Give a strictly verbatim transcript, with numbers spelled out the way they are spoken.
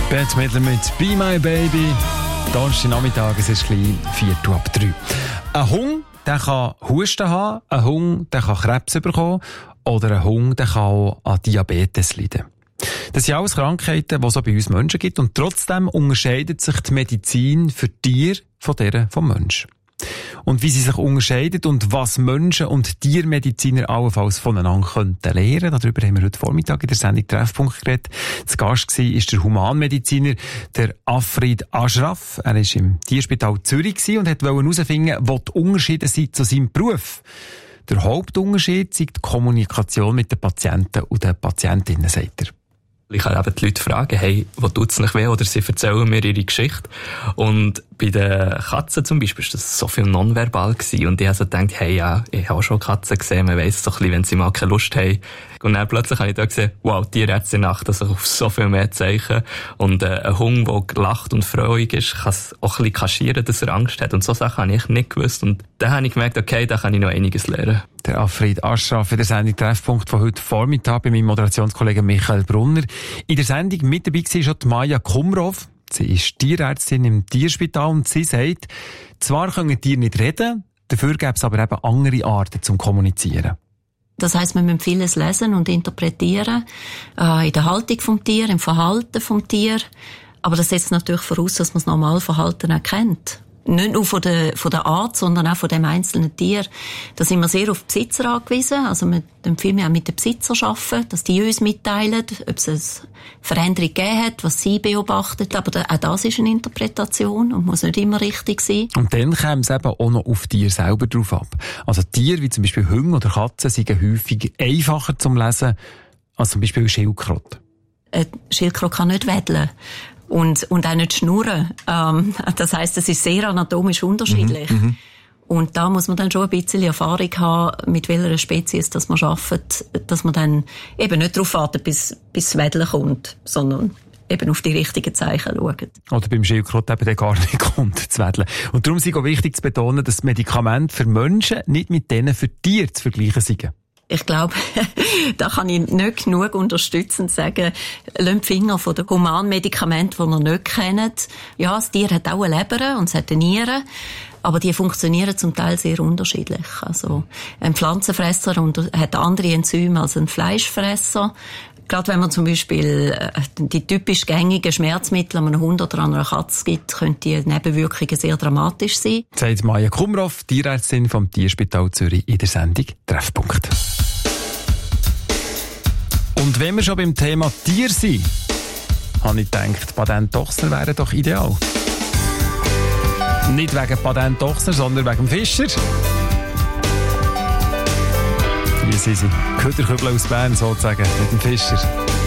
Bette Midler mit «Be My Baby». Donnerstag Nachmittag, es ist gleich Viertel ab drei. Ein Hund, der kann Husten haben, ein Hund, der kann Krebs bekommen oder ein Hund, der kann auch an Diabetes leiden. Das sind alles Krankheiten, die es auch bei uns Menschen gibt und trotzdem unterscheidet sich die Medizin für Tiere von der vom Menschen. Und wie sie sich unterscheiden und was Menschen und Tiermediziner allenfalls voneinander könnten lernen. Darüber haben wir heute Vormittag in der Sendung Treffpunkt geredet. Zu Gast war ist der Humanmediziner, der Afrid Ashraf. Er war im Tierspital Zürich und wollte herausfinden, wo die Unterschiede sind zu seinem Beruf. Der Hauptunterschied ist die Kommunikation mit den Patienten und den Patientinnen, sagt er. Ich kann eben die Leute fragen, hey, wo tut's nicht weh? Oder sie erzählen mir ihre Geschichte. Und bei den Katzen zum Beispiel war das so viel nonverbal gewesen. Und ich habe so gedacht, hey, ja, ich habe auch schon Katzen gesehen, man weiss so ein bisschen, wenn sie mal keine Lust haben. Und dann plötzlich habe ich da gesehen, wow, die Tierärztin achtet sich auf so viel mehr Zeichen. Und äh, ein Hund, der gelacht und freudig ist, kann es auch ein bisschen kaschieren, dass er Angst hat. Und so Sachen habe ich nicht gewusst. Und dann habe ich gemerkt, okay, da kann ich noch einiges lernen. Der Afrid Ashraf in der Sendung Treffpunkt von heute Vormittag bei meinem Moderationskollegen Michael Brunner. In der Sendung mit dabei war schon die Maja Kumrov. Sie ist Tierärztin im Tierspital und sie sagt, zwar können Tiere nicht reden, dafür gäbe es aber eben andere Arten zum Kommunizieren. Das heisst, wir müssen vieles lesen und interpretieren, äh, in der Haltung vom Tier, im Verhalten vom Tier. Aber das setzt natürlich voraus, dass man das Normalverhalten auch kennt. Nicht nur von der, von der Art, sondern auch von dem einzelnen Tier. Da sind wir sehr auf die Besitzer angewiesen. Also wir empfehlen auch mit den Besitzern arbeiten, dass die uns mitteilen, ob es eine Veränderung gegeben hat, was sie beobachten. Aber auch das ist eine Interpretation und muss nicht immer richtig sein. Und dann käme es eben auch noch auf Tiere selber drauf ab. Also Tiere wie zum Beispiel Hunde oder Katzen sind häufig einfacher zum Lesen als zum Beispiel Schildkröte. Eine Schildkröte kann nicht wedeln. Und, und auch nicht schnurren. Ähm, das heisst, es ist sehr anatomisch unterschiedlich. Mhm, und da muss man dann schon ein bisschen Erfahrung haben, mit welcher Spezies dass man arbeitet, dass man dann eben nicht darauf wartet, bis, bis das Wedeln kommt, sondern eben auf die richtigen Zeichen schaut. Oder beim Schildkröte eben gar nicht kommt, zu wedeln. Und darum ist es auch wichtig zu betonen, dass Medikamente für Menschen nicht mit denen für Tiere zu vergleichen sind. Ich glaube, da kann ich nicht genug unterstützend sagen, lasst die Finger von den Humanmedikamenten, die ihr nicht kennt. Ja, das Tier hat auch eine Leber und es hat eine Niere, aber die funktionieren zum Teil sehr unterschiedlich. Also ein Pflanzenfresser hat andere Enzyme als ein Fleischfresser. Gerade wenn man zum Beispiel die typisch gängigen Schmerzmittel an einem Hund oder an einer Katze gibt, können die Nebenwirkungen sehr dramatisch sein. Sagt Maja Kumrov, Tierärztin vom Tierspital Zürich in der Sendung Treffpunkt. Und wenn wir schon beim Thema Tier sind, habe ich gedacht, Patent-Ochsner wären doch ideal. Nicht wegen Patent-Ochsner, sondern wegen dem Fischer. Hier sind sie. Köderkübel aus Bern sozusagen, mit dem Fischer.